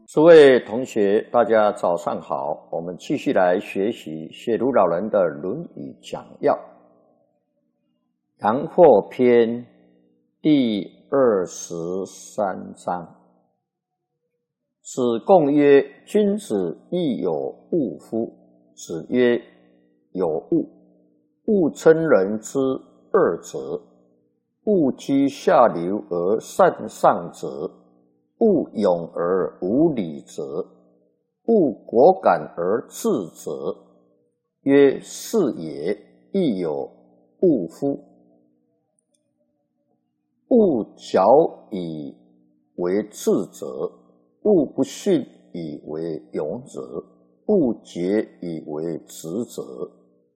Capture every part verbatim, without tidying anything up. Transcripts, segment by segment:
诸位同学，大家早上好。我们继续来学习谢鲁老人的《论语》讲要，阳货篇第二十三章。子贡曰：“君子亦有恶夫。”子曰：“有恶，恶称人之恶者；恶居下流而善上者。恶勇而无礼者，恶果敢而智者，曰：是也，亦有恶夫。恶矫以为智者，恶不逊以为勇者，恶节以为直者。”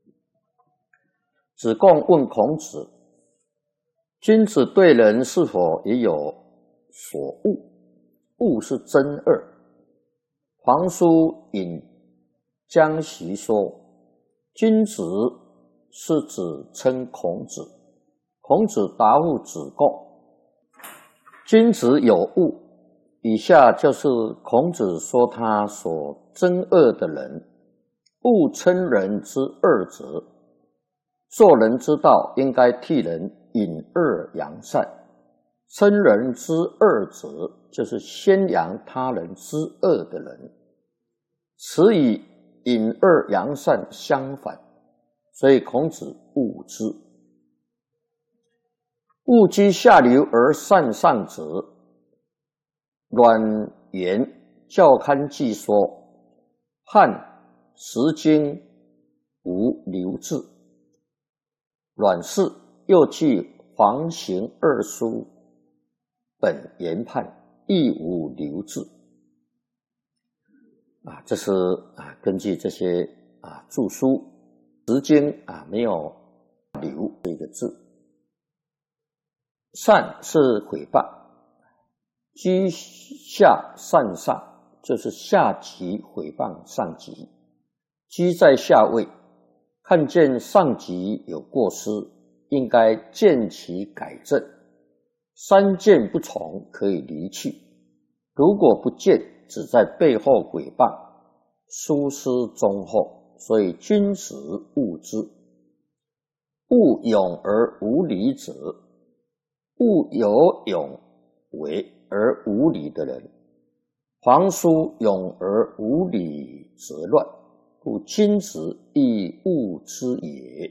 子贡问孔子：君子对人是否也有所恶？恶是真恶。皇叔引姜习说：“君子是指称孔子。”孔子答复子贡：“君子有恶。”以下就是孔子说他所憎恶的人。恶称人之恶者，做人之道应该替人引恶扬善。称人之恶者，就是宣扬他人之恶的人，此与引恶扬善相反，所以孔子恶之。恶居下流而善上者，阮元教刊记说：“汉十经无流志。”阮氏又记黄行二书本研判亦无流志啊，这是啊根据这些啊著书，十经啊没有流这个字。善是诽谤，居下善上，就是下级诽谤上级，居在下位，看见上级有过失，应该见其改正。三谏不从，可以离去；如果不谏，只在背后诽谤，疏失忠厚。所以君子恶之。恶勇而无礼者，恶有勇为而无礼的人。皇叔勇而无礼则乱，故君子亦恶之也。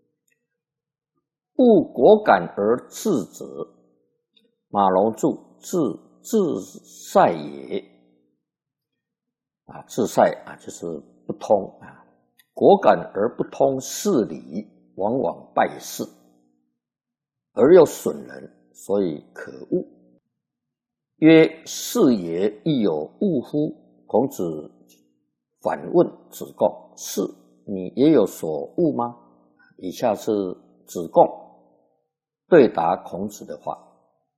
恶果敢而智者，马龙注：自自塞也。啊，自塞啊，就是不通啊，果敢而不通事理，往往败事，而又损人，所以可恶。曰：是也，亦有恶夫。孔子反问子贡：是，你也有所恶吗？以下是子贡对答孔子的话。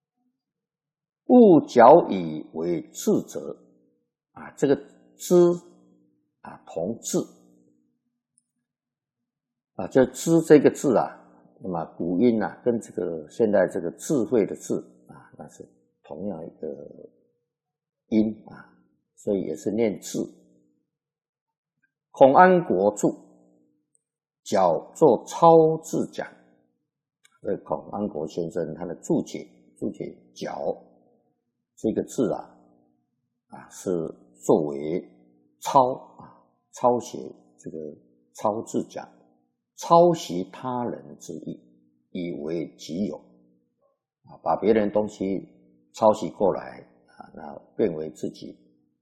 恶矫以为智者，啊，这个知啊同智啊，这知这个字啊，那么古音啊，跟这个现在这个智慧的智啊，那是同样一个音啊，所以也是念智。孔安国注：矫作超字讲，这孔安国先生他的注解，注解矫这个字啊，啊是作为抄啊抄写这个抄字讲，抄袭他人之意，以为己有啊，把别人东西抄袭过来啊，那变为自己。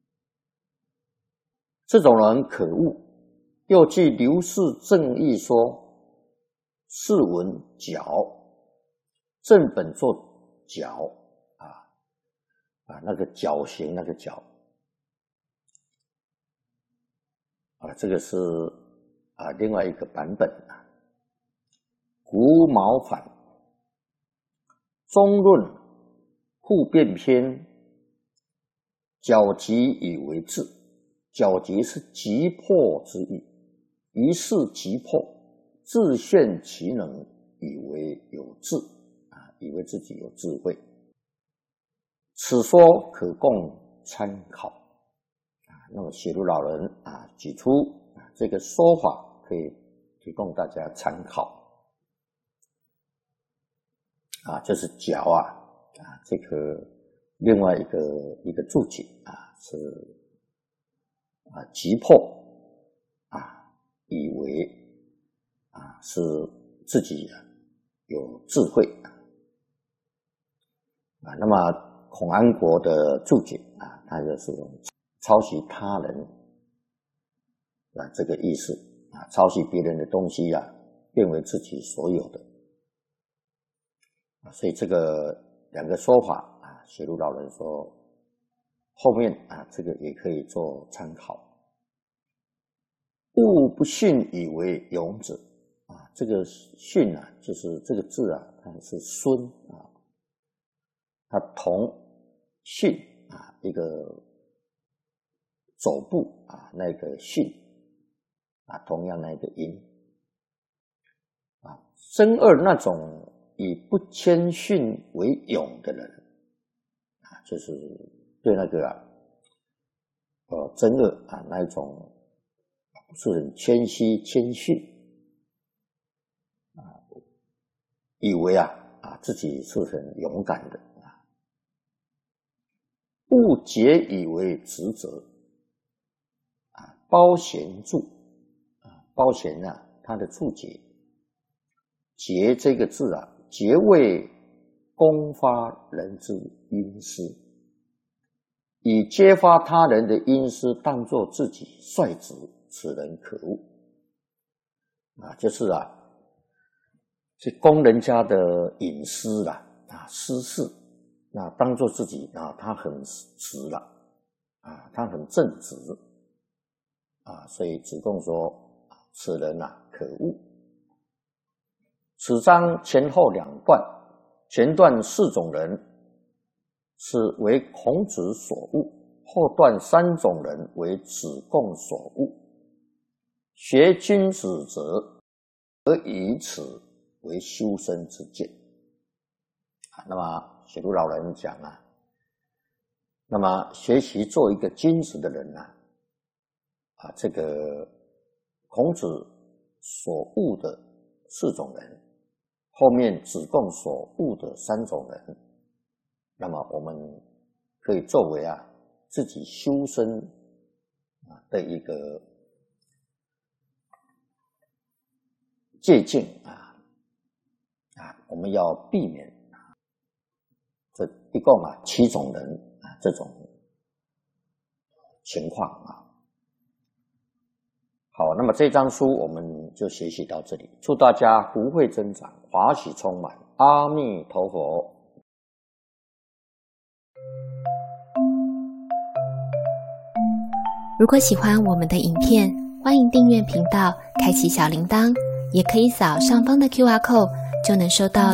这种人可恶。又据刘氏正义说：是文矫，正本作矫啊啊，那个绞刑那个绞啊，这个是啊另外一个版本啊。古毛反中论互辩篇，矫急以为智。矫急是急迫之意，于是急迫，自炫其能，以为有智啊，以为自己有智慧。此说可供参考。 那么写如老人啊举出啊这个说法，可以提供大家参考啊，就是脚啊啊这个另外一个一个注解啊是啊急迫啊以为啊是自己啊有智慧啊，啊那么孔安国的注解啊，他就是抄袭他人啊这个意思啊，抄袭别人的东西啊，变为自己所有的啊，所以这个两个说法啊，写如老人说后面啊，这个也可以做参考。勿不信以为勇者啊，这个信啊，就是这个字啊，它是孙啊，它同信啊一个走步啊那个信啊同样那个音啊，真二那种以不谦逊为勇的人啊，就是对那个啊呃真二啊那一种不是很谦虚谦逊啊，以为啊啊自己是很勇敢的啊，勿结以为职责啊，包贤注啊，包贤啊，他的注解，结这个字啊，结为公发人之阴私，以揭发他人的阴私当作自己率直，此人可恶啊，就是啊，去攻人家的隐私啦啊，私事，那当作自己啊，他很直了啊，他很正直啊，所以子贡说此人啊可恶。此章前后两段，前段四种人是为孔子所恶，后段三种人为子贡所恶。学君子者，而以此为修身之见。那么写如老人讲啊，那么学习做一个君子的人啊，啊，这个孔子所恶的四种人，后面子贡所恶的三种人，那么我们可以作为啊自己修身啊的一个借鉴啊啊，我们要避免啊这一共啊七种人啊这种情况啊。好，那么这章书我们就学习到这里，祝大家福慧增长，华喜充满，阿弥陀佛。 如果喜欢我们的影片，欢迎订阅频道，开启小铃铛，也可以扫上方的 Q R code， 就能收到